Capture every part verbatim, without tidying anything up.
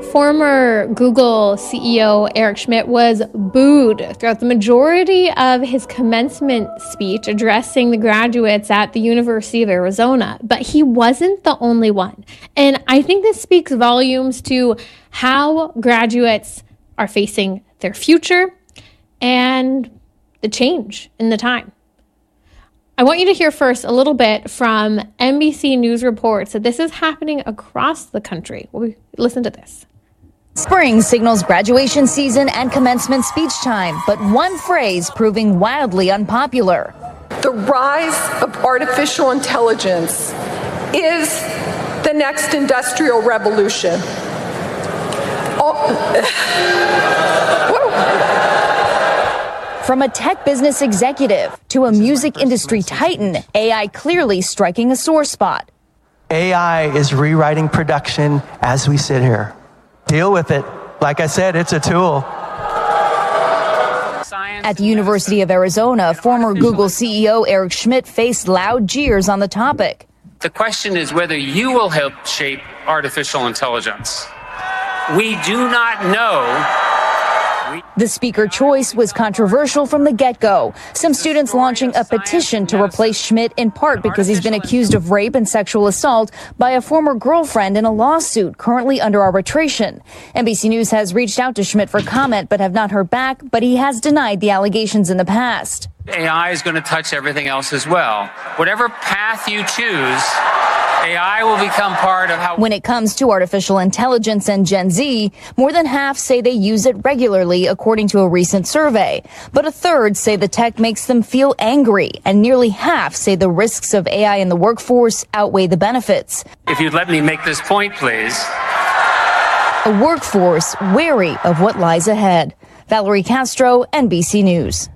Former Google C E O Eric Schmidt was booed throughout the majority of his commencement speech addressing the graduates at the University of Arizona, but he wasn't the only one. And I think this speaks volumes to how graduates are facing their future and the change in the time. I want you to hear first a little bit from N B C News reports that this is happening across the country. Listen to this. Spring signals graduation season and commencement speech time, but one phrase proving wildly unpopular. The rise of artificial intelligence is the next industrial revolution. Oh. From a tech business executive to a music industry titan, A I clearly striking a sore spot. A I is rewriting production as we sit here. Deal with it. Like I said, it's a tool. At the University of Arizona, former Google C E O Eric Schmidt faced loud jeers on the topic. The question is whether you will help shape artificial intelligence. We do not know. The speaker choice was controversial from the get-go. Some students launching a petition to replace Schmidt in part because he's been accused of rape and sexual assault by a former girlfriend in a lawsuit currently under arbitration. N B C News has reached out to Schmidt for comment but have not heard back, but he has denied the allegations in the past. A I is going to touch everything else as well. Whatever path you choose, A I will become part of how... When it comes to artificial intelligence and Gen Z, more than half say they use it regularly, according to a recent survey. But a third say the tech makes them feel angry, and nearly half say the risks of A I in the workforce outweigh the benefits. If you'd let me make this point, please. A workforce wary of what lies ahead. Valerie Castro, N B C News.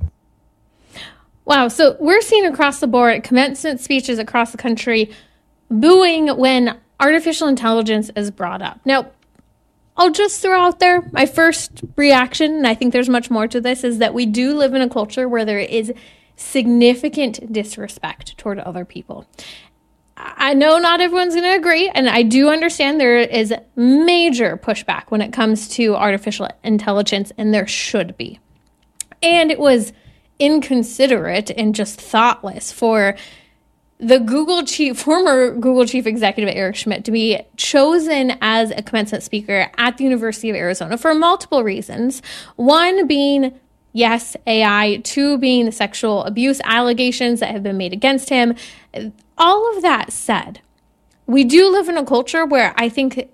Wow, so we're seeing across the board commencement speeches across the country booing when artificial intelligence is brought up. Now, I'll just throw out there my first reaction, and I think there's much more to this, is that we do live in a culture where there is significant disrespect toward other people. I know not everyone's going to agree, and I do understand there is major pushback when it comes to artificial intelligence, and there should be. And it was inconsiderate and just thoughtless for the Google chief, former Google chief executive Eric Schmidt, to be chosen as a commencement speaker at the University of Arizona for multiple reasons. One being, yes, A I. Two being the sexual abuse allegations that have been made against him. All of that said, we do live in a culture where I think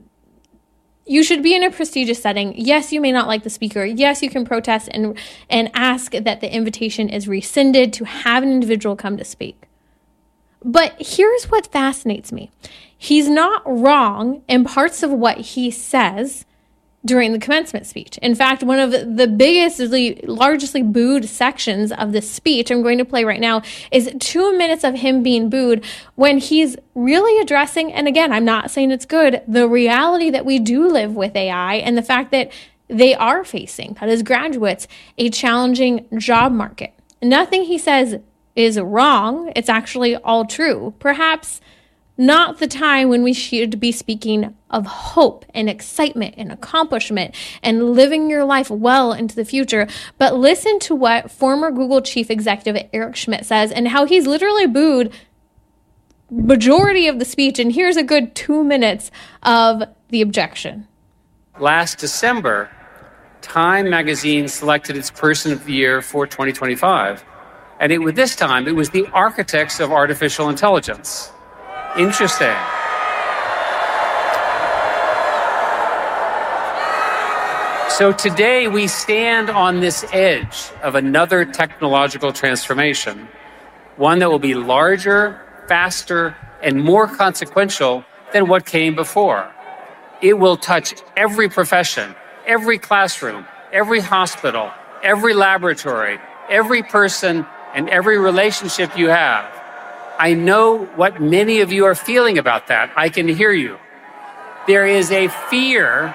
you should be in a prestigious setting. Yes, you may not like the speaker. Yes, you can protest and and ask that the invitation is rescinded to have an individual come to speak. But here's what fascinates me. He's not wrong in parts of what he says during the commencement speech. In fact, one of the biggest, largestly booed sections of the speech I'm going to play right now is two minutes of him being booed when he's really addressing, and again, I'm not saying it's good, the reality that we do live with A I and the fact that they are facing, that as graduates, a challenging job market. Nothing he says is wrong. It's actually all true. Perhaps not the time when we should be speaking of hope and excitement and accomplishment and living your life well into the future. But listen to what former Google chief executive Eric Schmidt says and how he's literally booed majority of the speech. And here's a good two minutes of the objection. Last December, Time magazine selected its Person of the Year for twenty twenty-five. And it, this time, it was the architects of artificial intelligence. Interesting. So today we stand on this edge of another technological transformation, one that will be larger, faster, and more consequential than what came before. It will touch every profession, every classroom, every hospital, every laboratory, every person, and every relationship you have. I know what many of you are feeling about that. I can hear you. There is a fear.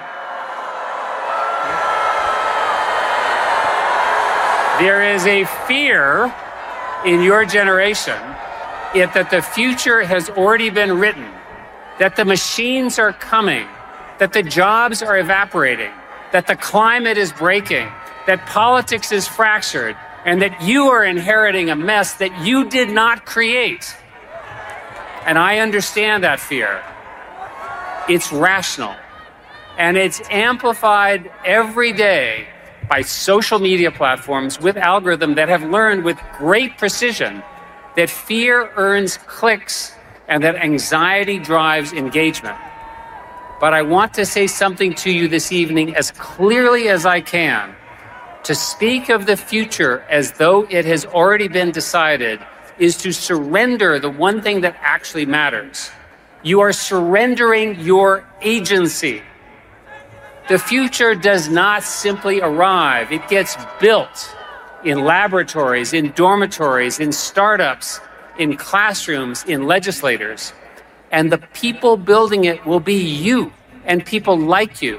There is a fear in your generation it, that the future has already been written, that the machines are coming, that the jobs are evaporating, that the climate is breaking, that politics is fractured, and that you are inheriting a mess that you did not create. And I understand that fear. It's rational. And it's amplified every day by social media platforms with algorithms that have learned with great precision that fear earns clicks and that anxiety drives engagement. But I want to say something to you this evening as clearly as I can. To speak of the future as though it has already been decided is to surrender the one thing that actually matters. You are surrendering your agency. The future does not simply arrive. It gets built in laboratories, in dormitories, in startups, in classrooms, in legislators. And the people building it will be you and people like you.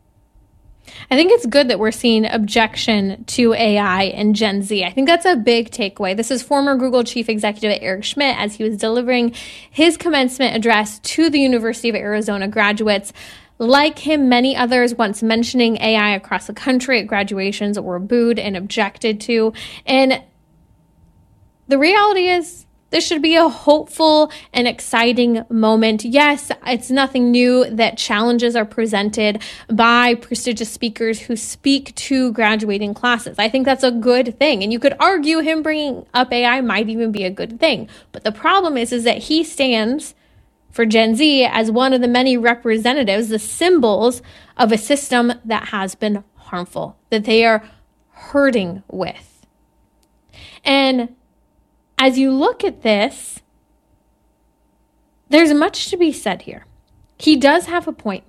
I think it's good that we're seeing objection to A I and Gen Z. I think that's a big takeaway. This is former Google chief executive Eric Schmidt as he was delivering his commencement address to the University of Arizona graduates. Like him, many others once mentioning A I across the country at graduations were booed and objected to. And the reality is, this should be a hopeful and exciting moment. Yes, it's nothing new that challenges are presented by prestigious speakers who speak to graduating classes. I think that's a good thing. And you could argue him bringing up A I might even be a good thing. But the problem is, is that he stands for Gen Z as one of the many representatives, the symbols of a system that has been harmful, that they are hurting with. And as you look at this, there's much to be said here. He does have a point.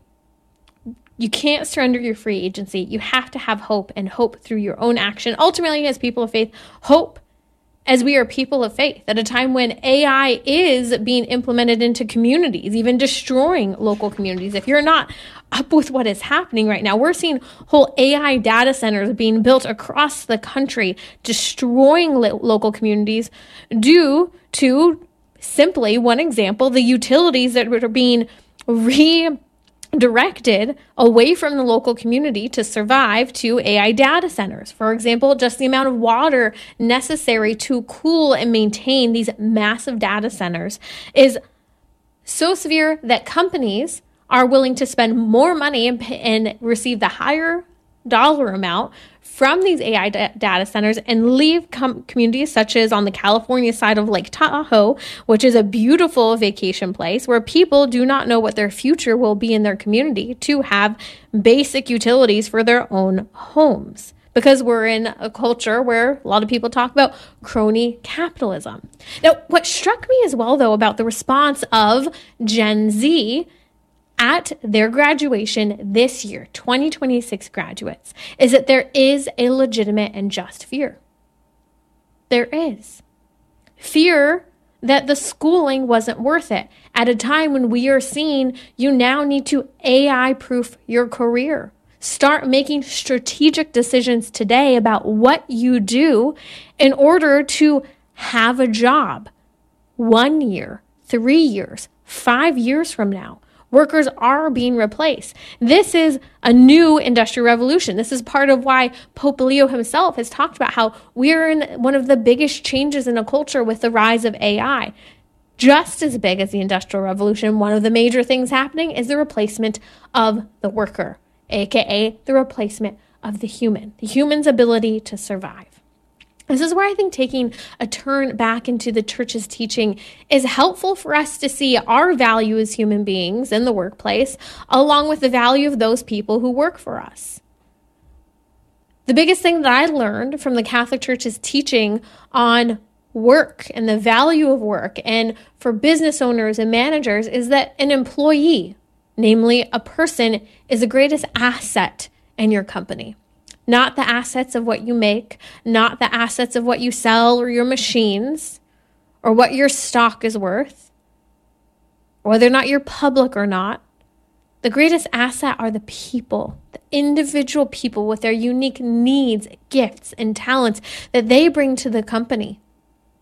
You can't surrender your free agency. You have to have hope, and hope through your own action. Ultimately, as people of faith, hope as we are people of faith at a time when A I is being implemented into communities, even destroying local communities. If you're not up with what is happening right now, we're seeing whole A I data centers being built across the country, destroying lo- local communities due to simply one example, the utilities that are being re directed away from the local community to survive to A I data centers. For example, just the amount of water necessary to cool and maintain these massive data centers is so severe that companies are willing to spend more money and, and receive the higher dollar amount from these A I d- data centers and leave com- communities such as on the California side of Lake Tahoe, which is a beautiful vacation place where people do not know what their future will be in their community, to have basic utilities for their own homes. Because we're in a culture where a lot of people talk about crony capitalism. Now, what struck me as well, though, about the response of Gen Z at their graduation this year, twenty twenty-six graduates, is that there is a legitimate and just fear. There is. Fear that the schooling wasn't worth it at a time when we are seeing you now need to A I-proof your career. Start making strategic decisions today about what you do in order to have a job one year, three years, five years from now. Workers are being replaced. This is a new industrial revolution. This is part of why Pope Leo himself has talked about how we're in one of the biggest changes in a culture with the rise of A I. Just as big as the industrial revolution, one of the major things happening is the replacement of the worker, aka the replacement of the human, the human's ability to survive. This is where I think taking a turn back into the church's teaching is helpful for us to see our value as human beings in the workplace, along with the value of those people who work for us. The biggest thing that I learned from the Catholic Church's teaching on work and the value of work, and for business owners and managers, is that an employee, namely a person, is the greatest asset in your company. Not the assets of what you make, not the assets of what you sell or your machines, or what your stock is worth, whether or not you're public or not. The greatest asset are the people, the individual people with their unique needs, gifts, and talents that they bring to the company.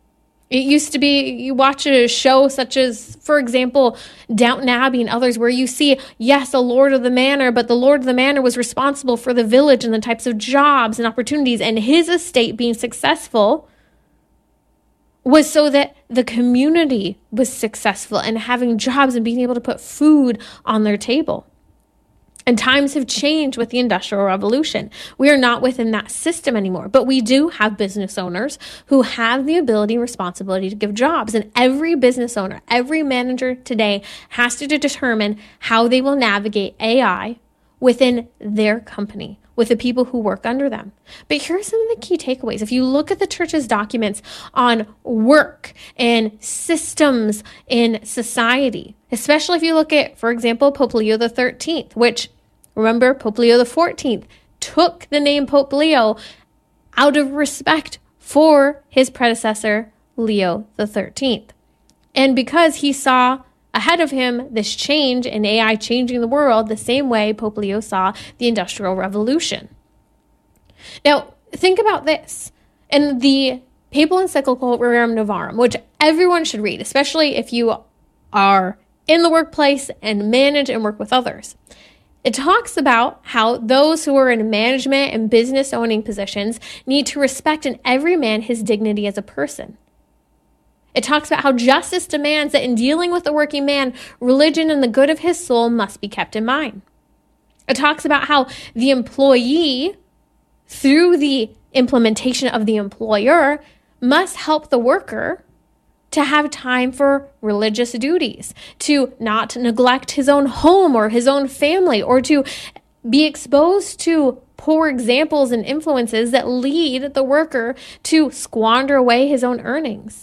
It used to be, you watch a show such as, for example, Downton Abbey and others, where you see, yes, a lord of the manor, but the lord of the manor was responsible for the village and the types of jobs and opportunities, and his estate being successful was so that the community was successful and having jobs and being able to put food on their table. And times have changed with the Industrial Revolution. We are not within that system anymore, but we do have business owners who have the ability and responsibility to give jobs. And every business owner, every manager today has to determine how they will navigate A I within their company, with the people who work under them. But here are some of the key takeaways. If you look at the church's documents on work and systems in society, especially if you look at, for example, Pope Leo the thirteenth, which, remember, Pope Leo the fourteenth took the name Pope Leo out of respect for his predecessor, Leo the thirteenth. And because he saw ahead of him this change in A I changing the world the same way Pope Leo saw the Industrial Revolution. Now, think about this. In the papal encyclical Rerum Novarum, which everyone should read, especially if you are in the workplace and manage and work with others, it talks about how those who are in management and business owning positions need to respect in every man his dignity as a person. It talks about how justice demands that in dealing with the working man, religion and the good of his soul must be kept in mind. It talks about how the employee, through the implementation of the employer, must help the worker to have time for religious duties, to not neglect his own home or his own family, or to be exposed to poor examples and influences that lead the worker to squander away his own earnings.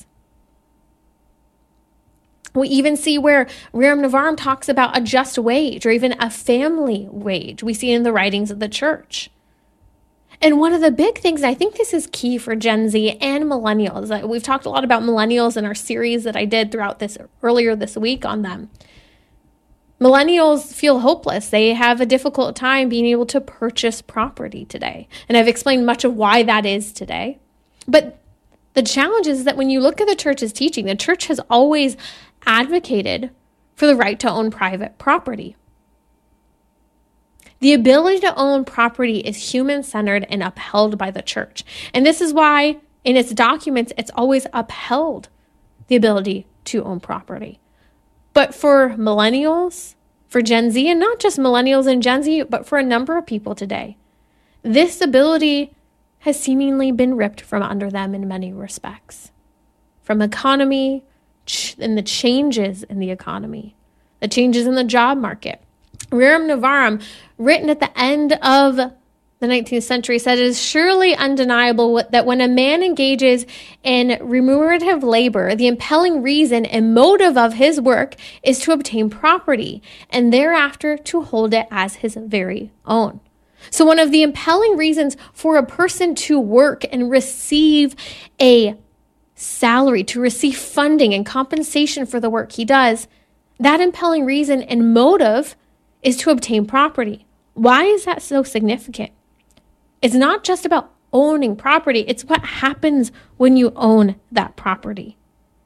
We even see where Rerum Novarum talks about a just wage or even a family wage. We see in the writings of the church. And one of the big things, I think this is key for Gen Z and millennials. We've talked a lot about millennials in our series that I did throughout this earlier this week on them. Millennials feel hopeless. They have a difficult time being able to purchase property today. And I've explained much of why that is today. But the challenge is that when you look at the church's teaching, the church has always advocated for the right to own private property. The ability to own property is human-centered and upheld by the church. And this is why in its documents, it's always upheld the ability to own property. But for millennials, for Gen Z, and not just millennials and Gen Z, but for a number of people today, this ability has seemingly been ripped from under them in many respects. From economy, and the changes in the economy, the changes in the job market. Rerum Novarum, written at the end of the nineteenth century, said, "It is surely undeniable that when a man engages in remunerative labor, the impelling reason and motive of his work is to obtain property, and thereafter to hold it as his very own." So one of the impelling reasons for a person to work and receive a salary, to receive funding and compensation for the work he does, that impelling reason and motive is to obtain property. Why is that so significant? It's not just about owning property, it's what happens when you own that property.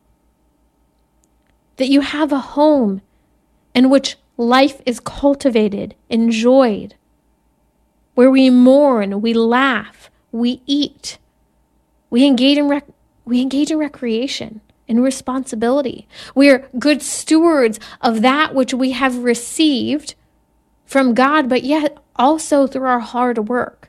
That you have a home in which life is cultivated, enjoyed, where we mourn, we laugh, we eat, we engage in rec- We engage in recreation and responsibility. We are good stewards of that which we have received from God, but yet also through our hard work.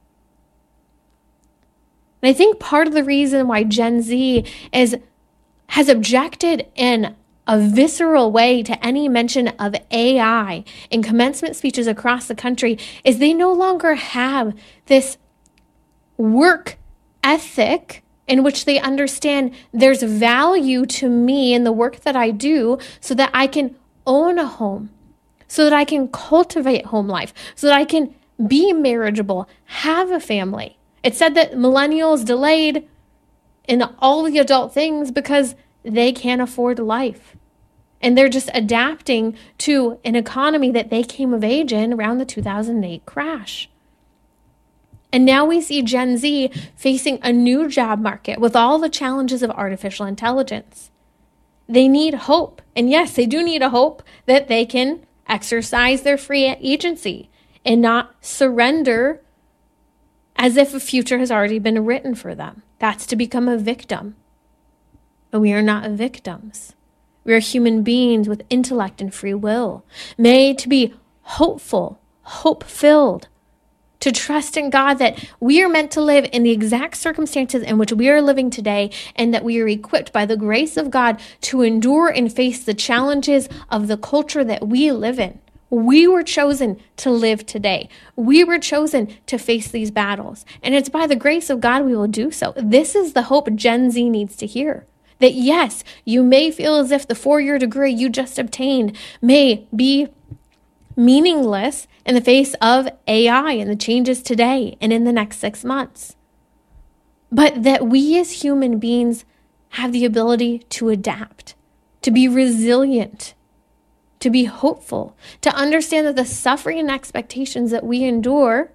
And I think part of the reason why Gen Z is has objected in a visceral way to any mention of A I in commencement speeches across the country is they no longer have this work ethic in which they understand there's value to me in the work that I do so that I can own a home, so that I can cultivate home life, so that I can be marriageable, have a family. It said that millennials delayed in all the adult things because they can't afford life. And they're just adapting to an economy that they came of age in around the two thousand eight crash. And now we see Gen Z facing a new job market with all the challenges of artificial intelligence. They need hope. And yes, they do need a hope that they can exercise their free agency and not surrender as if a future has already been written for them. That's to become a victim. But we are not victims. We are human beings with intellect and free will, made to be hopeful, hope-filled, to trust in God that we are meant to live in the exact circumstances in which we are living today, and that we are equipped by the grace of God to endure and face the challenges of the culture that we live in. We were chosen to live today. We were chosen to face these battles. And it's by the grace of God we will do so. This is the hope Gen Z needs to hear. That yes, you may feel as if the four-year degree you just obtained may be meaningless in the face of A I and the changes today and in the next six months. But that we as human beings have the ability to adapt, to be resilient, to be hopeful, to understand that the suffering and expectations that we endure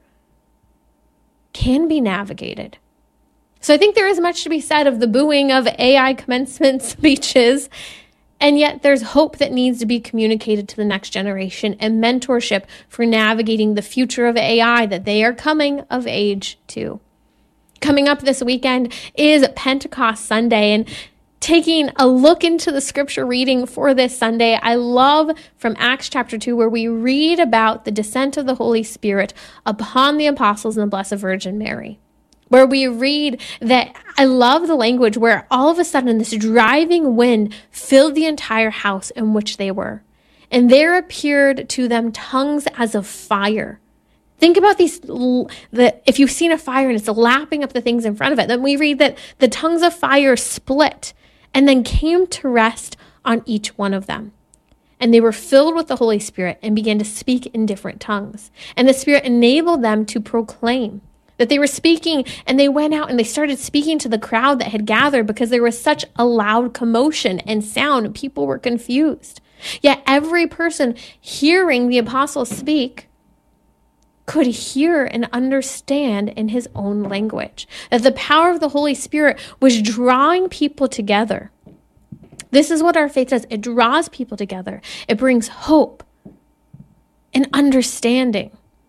can be navigated. So I think there is much to be said of the booing of A I commencement speeches, and yet there's hope that needs to be communicated to the next generation and mentorship for navigating the future of A I that they are coming of age to. Coming up this weekend is Pentecost Sunday, and taking a look into the scripture reading for this Sunday, I love from Acts chapter two, where we read about the descent of the Holy Spirit upon the apostles and the Blessed Virgin Mary. Where we read that, I love the language where all of a sudden this driving wind filled the entire house in which they were. And there appeared to them tongues as of fire. Think about these, the, if you've seen a fire and it's lapping up the things in front of it, then we read that the tongues of fire split and then came to rest on each one of them. And they were filled with the Holy Spirit and began to speak in different tongues. And the Spirit enabled them to proclaim. That they were speaking, and they went out and they started speaking to the crowd that had gathered because there was such a loud commotion and sound, and people were confused. Yet every person hearing the apostles speak could hear and understand in his own language. That the power of the Holy Spirit was drawing people together. This is what our faith does. It draws people together. It brings hope and understanding.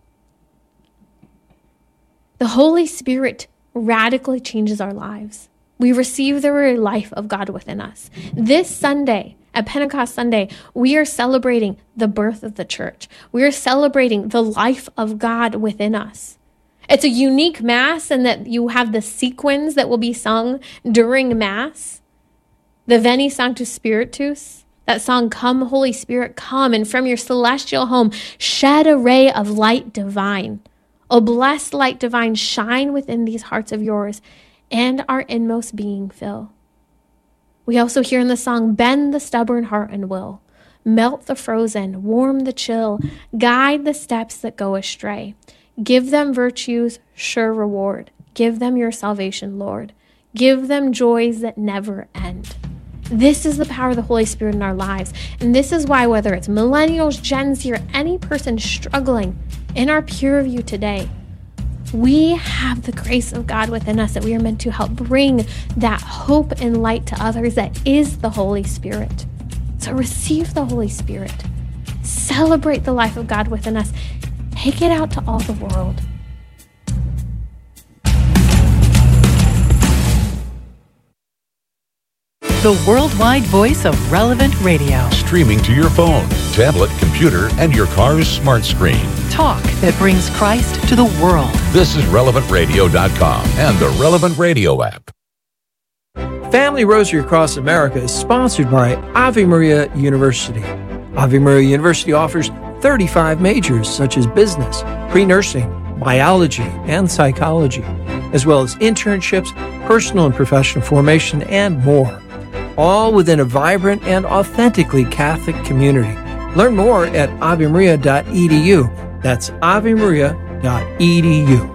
The Holy Spirit radically changes our lives. We receive the very life of God within us. This Sunday, at Pentecost Sunday, we are celebrating the birth of the church. We are celebrating the life of God within us. It's a unique Mass in that you have the sequins that will be sung during Mass. The Veni Sanctus Spiritus, that song, Come Holy Spirit, come, and from your celestial home, shed a ray of light divine. O blessed light divine, shine within these hearts of yours, and our inmost being fill. We also hear in the song, bend the stubborn heart and will, melt the frozen, warm the chill, guide the steps that go astray. Give them virtues, sure reward. Give them your salvation, Lord. Give them joys that never end. This is the power of the Holy Spirit in our lives. And this is why, whether it's millennials, Gen Z, or any person struggling in our peer review today, we have the grace of God within us that we are meant to help bring that hope and light to others that is the Holy Spirit. So receive the Holy Spirit. Celebrate the life of God within us. Take it out to all the world. The worldwide voice of Relevant Radio. Streaming to your phone, tablet, computer, and your car's smart screen. Talk that brings Christ to the world. This is relevant radio dot com and the Relevant Radio app. Family Rosary Across America is sponsored by Ave Maria University. Ave Maria University offers thirty-five majors such as business, pre-nursing, biology, and psychology, as well as internships, personal and professional formation, and more. All within a vibrant and authentically Catholic community. Learn more at ave maria dot e d u. That's ave maria dot e d u.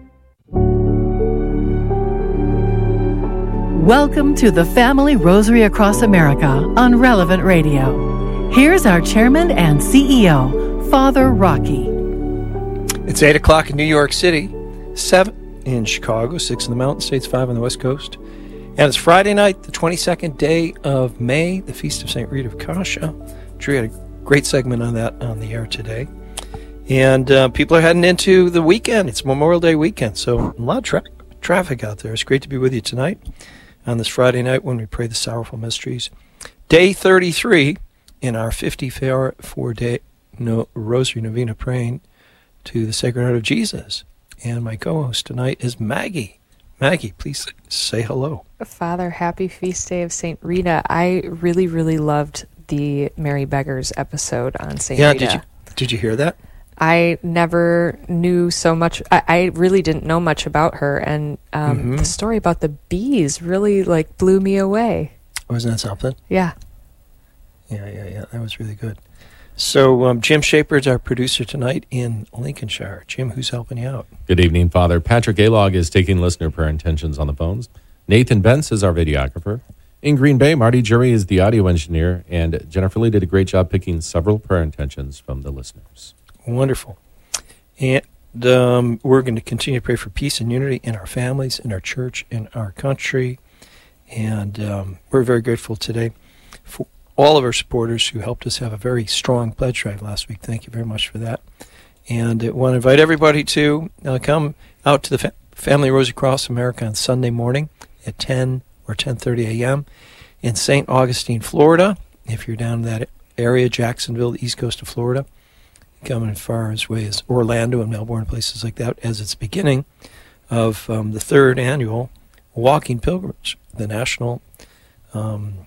Welcome to the Family Rosary Across America on Relevant Radio. Here's our chairman and C E O, Father Rocky. It's eight o'clock in New York City. seven in Chicago, six in the Mountain States, five on the West Coast. And it's Friday night, the twenty-second day of May, the Feast of Saint Rita of Kasha. Drew had a great segment on that on the air today. And uh, people are heading into the weekend. It's Memorial Day weekend, so a lot of tra- traffic out there. It's great to be with you tonight on this Friday night when we pray the Sorrowful Mysteries. Day thirty-three in our fifty-four day no, Rosary Novena praying to the Sacred Heart of Jesus. And my co-host tonight is Maggie. Maggie, please say hello. Father, happy feast day of Saint Rita. I really, really loved the Mary Beggars episode on Saint Yeah, Rita. did you did you hear that? I never knew so much. I, I really didn't know much about her, and um, Mm-hmm. the story about the bees really like blew me away. Wasn't that something? Yeah. Yeah, yeah, yeah. That was really good. So um, Jim Shaperd's our producer tonight in Lincolnshire. Jim, who's helping you out? Good evening, Father. Patrick Galog is taking listener prayer intentions on the phones. Nathan Bentz is our videographer. In Green Bay, Marty Jury is the audio engineer, and Jennifer Lee did a great job picking several prayer intentions from the listeners. Wonderful. And um, we're going to continue to pray for peace and unity in our families, in our church, in our country. And um, we're very grateful today for all of our supporters who helped us have a very strong pledge drive last week. Thank you very much for that. And I want to invite everybody to uh, come out to the Fa- Family Rosary Cross America on Sunday morning at ten or ten thirty a.m. in Saint Augustine, Florida. If you're down in that area, Jacksonville, the east coast of Florida, coming as far as way as Orlando and Melbourne, places like that, as it's beginning of um, the third annual Walking Pilgrimage, the national um,